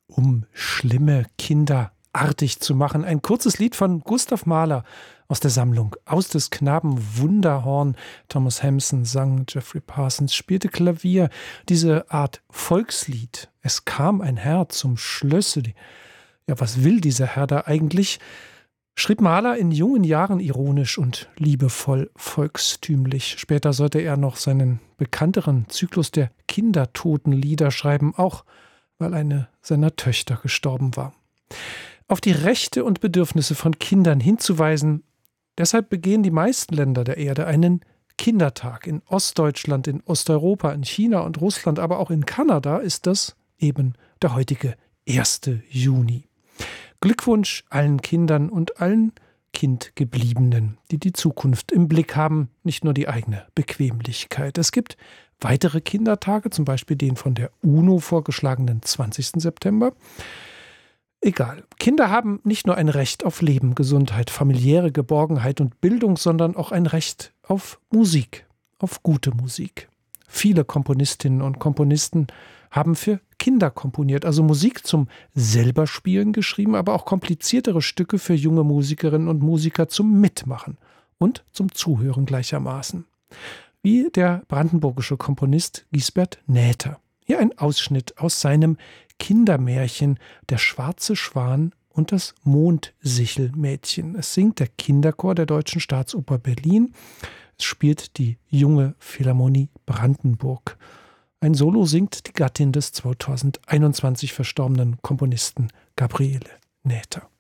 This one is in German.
um schlimme Kinder artig zu machen. Ein kurzes Lied von Gustav Mahler aus der Sammlung Aus des Knaben Wunderhorn. Thomas Hampson sang, Jeffrey Parsons spielte Klavier. Diese Art Volkslied, es kam ein Herr zum Schlösse. Ja, was will dieser Herr da eigentlich? Schrieb Mahler in jungen Jahren ironisch und liebevoll volkstümlich. Später sollte er noch seinen bekannteren Zyklus der Kindertotenlieder schreiben, auch weil eine seiner Töchter gestorben war. Auf die Rechte und Bedürfnisse von Kindern hinzuweisen, deshalb begehen die meisten Länder der Erde einen Kindertag. In Ostdeutschland, in Osteuropa, in China und Russland, aber auch in Kanada ist das eben der heutige 1. Juni. Glückwunsch allen Kindern und allen Kindgebliebenen, die die Zukunft im Blick haben, nicht nur die eigene Bequemlichkeit. Es gibt weitere Kindertage, zum Beispiel den von der UNO vorgeschlagenen 20. September. Egal. Kinder haben nicht nur ein Recht auf Leben, Gesundheit, familiäre Geborgenheit und Bildung, sondern auch ein Recht auf Musik, auf gute Musik. Viele Komponistinnen und Komponisten haben für Kinder komponiert, also Musik zum Selberspielen geschrieben, aber auch kompliziertere Stücke für junge Musikerinnen und Musiker zum Mitmachen und zum Zuhören gleichermaßen. Wie der brandenburgische Komponist Gisbert Näther. Hier ein Ausschnitt aus seinem Kindermärchen Der schwarze Schwan und das Mondsichelmädchen. Es singt der Kinderchor der Deutschen Staatsoper Berlin. Es spielt die Junge Philharmonie Brandenburg. Ein Solo singt die Gattin des 2021 verstorbenen Komponisten Gabriele Näther.